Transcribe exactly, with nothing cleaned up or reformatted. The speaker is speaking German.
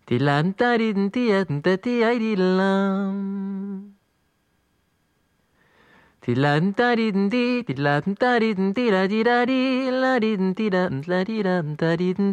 Dilam tarin tiam tati ai dilam. Dilam tarin di dilam tarin di la di la di la di di la di lam tarin